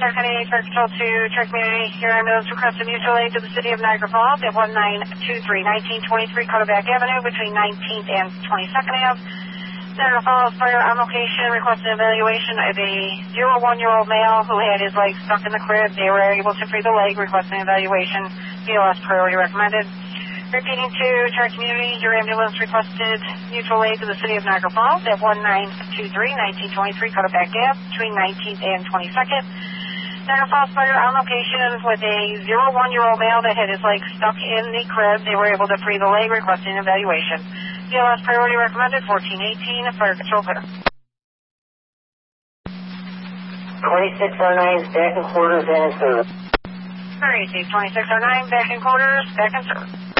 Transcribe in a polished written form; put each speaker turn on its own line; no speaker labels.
County Fire Control to Truck Community. Your ambulance requested mutual aid to the city of Niagara Falls at 1923 Cutterback Avenue between 19th and 22nd Ave. Niagara Falls Fire on location requested evaluation of a 01-year-old male who had his leg stuck in the crib. They were able to free the leg, requesting evaluation. BLS priority recommended. Repeating to Truck Community, your ambulance requested mutual aid to the city of Niagara Falls at 1923 Cutterback Ave between 19th and 22nd. Niagara Falls Fire on location with a 01-year-old male that had his leg stuck in the crib. They were able to free the leg, requesting evaluation. BLS priority recommended. 1418 Fire Control clear.
2609 back in quarters and in service.
All right, 2609 back in quarters, back in service.